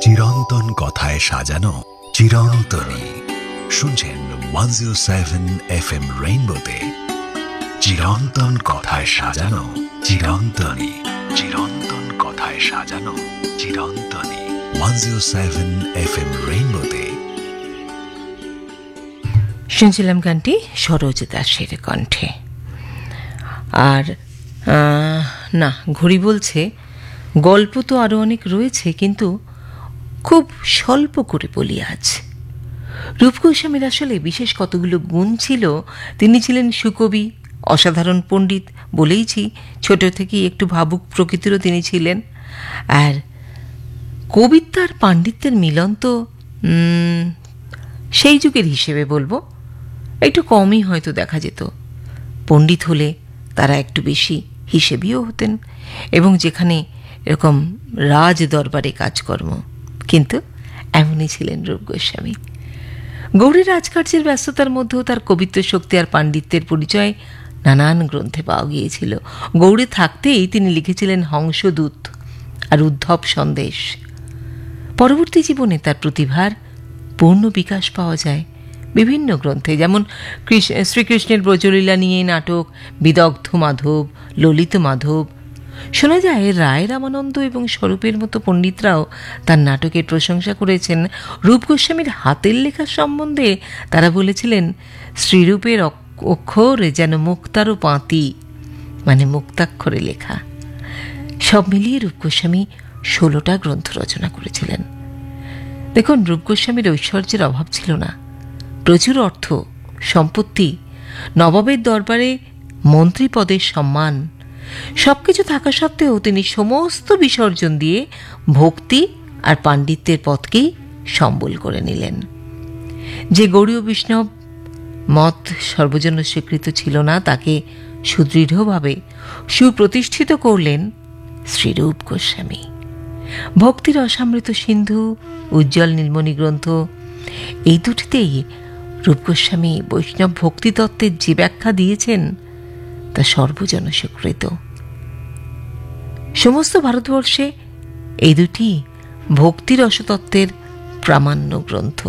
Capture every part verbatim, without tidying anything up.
চিরন্তন কথায় সাজানো চিরন্তনী। শুনছেন one zero seven F M রেইনবোতে চিরন্তন কথায় সাজানো চিরন্তনী। চিরন্তন কথায় সাজানো চিরন্তনী। One zero seven F M রেইনবোতে শুনছিলাম গানটি সরোজ দাসের কণ্ঠে। আর না, ঘড়ি বলছে গল্প তো আরও অনেক রয়েছে, কিন্তু খুব স্বল্প করে বলি আজ। রূপ গোস্বামীর আসলে বিশেষ কতগুলো গুণ ছিল। তিনি ছিলেন সুকবি, অসাধারণ পণ্ডিত, বলেইছি ছোট থেকেই একটু ভাবুক প্রকৃতিরও তিনি ছিলেন। আর কবিতা আর পাণ্ডিত্যের মিলন তো সেই যুগের হিসেবে বলবো একটু কমই হয়তো দেখা যেত। পণ্ডিত হলে তারা একটু বেশি হিসেবিও হতেন, এবং যেখানে এরকম রাজ দরবারে কাজকর্ম, কিন্তু এমনই ছিলেন রূপ গোস্বামী। গৌড়ের রাজকার্যের ব্যস্ততার মধ্যেও তার কবিত্ব শক্তি আর পাণ্ডিত্যের পরিচয় নানান গ্রন্থে পাওয়া গিয়েছিল। গৌড়ে থাকতেই তিনি লিখেছিলেন হংসদূত আর উদ্ধব সন্দেশ। পরবর্তী জীবনে তার প্রতিভার পূর্ণ বিকাশ পাওয়া যায় বিভিন্ন গ্রন্থে, যেমন শ্রীকৃষ্ণের ব্রজলীলা নিয়ে নাটক বিদগ্ধ মাধব, ললিত মাধব। শোনা যায় রায় রামানন্দ এবং স্বরূপের মতো পণ্ডিতরাও তার নাটকের প্রশংসা করেছেন। রূপ গোস্বামীর হাতের লেখার সম্বন্ধে তারা বলেছিলেন, শ্রীরূপের অক্ষর যেন মুক্তারও পাঁতি, মানে মুক্তাক্ষরে লেখা। সব মিলিয়ে রূপ গোস্বামী ষোলোটা গ্রন্থ রচনা করেছিলেন। দেখুন, রূপ গোস্বামীর ঐশ্বর্যের অভাব ছিল না। প্রচুর অর্থ সম্পত্তি, নবাবের দরবারে মন্ত্রী পদের সম্মান, সবকিছু থাকা সত্ত্বেও তিনি সমস্ত বিসর্জন দিয়ে ভক্তি আর পাণ্ডিত্যের পথকেই সম্বল করে নিলেন। যে গৌড়ীয় বৈষ্ণব মত সর্বজন্য স্বীকৃত ছিল না, তাকে সুদৃঢ়ভাবে সুপ্রতিষ্ঠিত করলেন শ্রীরূপ গোস্বামী। ভক্তির অসামৃত সিন্ধু, উজ্জ্বল নীলমণি গ্রন্থ, এই দুটিতেই রূপ গোস্বামী বৈষ্ণব ভক্তিতত্ত্বের যে ব্যাখ্যা দিয়েছেন তা সর্বজন স্বীকৃত। সমস্ত ভারতবর্ষে এই দুটি ভক্তি রসতত্ত্বের প্রামাণ্য গ্রন্থ।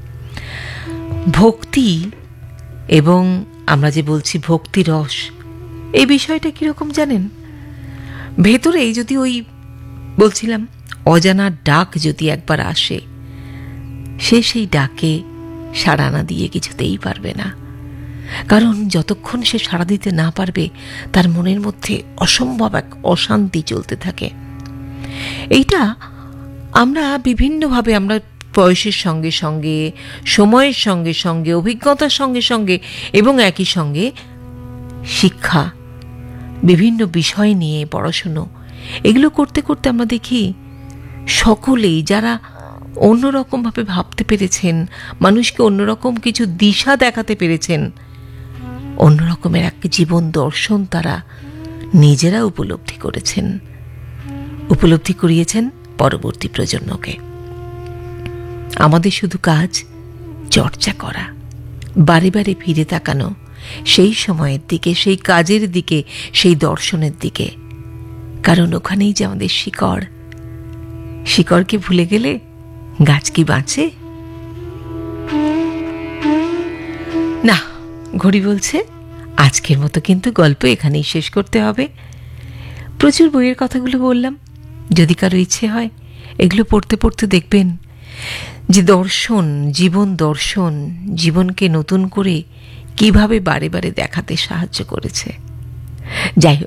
ভক্তি এবং আমরা যে বলছি ভক্তি রস, এই বিষয়টা কিরকম জানেন? ভেতরে যদি ওই বলছিলাম অজানা ডাক যদি একবার আসে, সে সেই ডাকে সাড়া না দিয়ে কিছুতেই পারবে না। কারণ যতক্ষণ সে সাড়া দিতে না পারবে, তার মনের মধ্যে অসম্ভব এক অশান্তি চলতে থাকে। এইটা আমরা বিভিন্নভাবে, আমরা বয়সের সঙ্গে সঙ্গে, সময়ের সঙ্গে সঙ্গে, অভিজ্ঞতার সঙ্গে সঙ্গে এবং একই সঙ্গে শিক্ষা, বিভিন্ন বিষয় নিয়ে পড়াশুনো, এগুলো করতে করতে আমরা দেখি সকলেই যারা অন্যরকমভাবে ভাবতে পেরেছেন, মানুষকে অন্যরকম কিছু দিশা দেখাতে পেরেছেন, অন্যরকমের এক জীবন দর্শন তারা নিজেরা উপলব্ধি করেছেন, উপলব্ধি করিয়েছেন পরবর্তী প্রজন্মকে। আমাদের শুধু কাজ চর্চা করা, বারে বারে ফিরে তাকানো সেই সময়ের দিকে, সেই কাজের দিকে, সেই দর্শনের দিকে, কারণ ওখানেই যে আমাদের শিকড়। শিকড়কে ভুলে গেলে গাছ কি বাঁচে? না, ঘড়ি বলছে আজকের মতো কিন্তু গল্প এখানেই শেষ করতে হবে। প্রচুর বইয়ের কথাগুলো বললাম, যদি কারো ইচ্ছে হয় এগুলো পড়তে পড়তে দেখবেন যে দর্শন, জীবন দর্শন জীবনকে নতুন করে কিভাবে বারে বারে দেখাতে সাহায্য করেছে। যাই হোক,